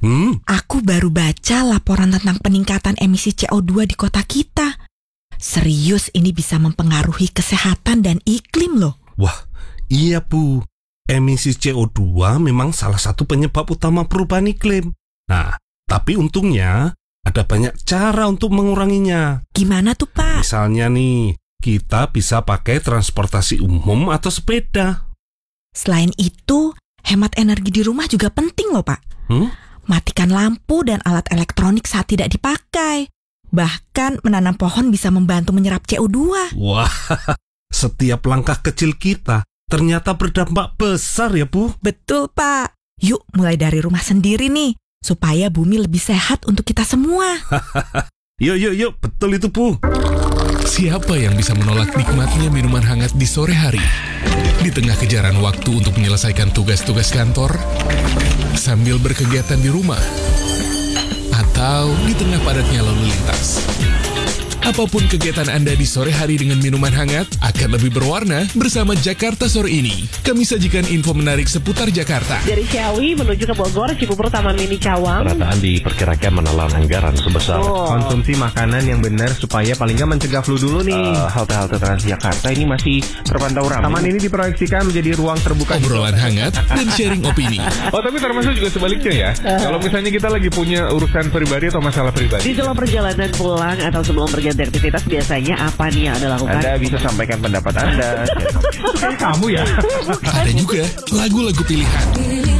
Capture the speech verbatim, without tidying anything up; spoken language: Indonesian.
Hmm? Aku baru baca laporan tentang peningkatan emisi C O dua di kota kita. Serius ini bisa mempengaruhi kesehatan dan iklim loh. Wah, iya Bu. Emisi C O dua memang salah satu penyebab utama perubahan iklim. Nah, tapi untungnya ada banyak cara untuk menguranginya. Gimana tuh, Pak? Misalnya nih, kita bisa pakai transportasi umum atau sepeda. Selain itu, hemat energi di rumah juga penting loh, Pak. Hmm? Matikan lampu dan alat elektronik saat tidak dipakai. Bahkan menanam pohon bisa membantu menyerap C O dua. Wah, setiap langkah kecil kita ternyata berdampak besar ya, Bu. Betul, Pak. Yuk mulai dari rumah sendiri nih, supaya bumi lebih sehat untuk kita semua. Yuk, yuk, yuk. Betul itu, Bu. Siapa yang bisa menolak nikmatnya minuman hangat di sore hari? Di tengah kejaran waktu untuk menyelesaikan tugas-tugas kantor, sambil berkegiatan di rumah, atau di tengah padatnya lalu lintas. Apapun kegiatan Anda di sore hari dengan minuman hangat akan lebih berwarna bersama Jakarta Sore ini. Kami sajikan info menarik seputar Jakarta. Dari Ciawi menuju ke Bogor, Cibubur, Taman Mini Cawang. Penataan diperkirakan menelan anggaran sebesar Oh. Konsumsi makanan yang benar supaya paling nggak mencegah flu dulu nih. uh, halte-halte Transjakarta ini masih terpantau ramai. Taman ini diproyeksikan menjadi ruang terbuka. Obrolan hangat dan sharing opini. Oh, tapi termasuk juga sebaliknya ya. Kalau misalnya kita lagi punya urusan pribadi atau masalah pribadi. Di dalam perjalanan pulang atau sebelum pergi aktivitas, biasanya apa nih yang Anda lakukan? Anda bisa sampaikan pendapat Anda. Kayak kamu ya. Ada juga lagu-lagu pilihan.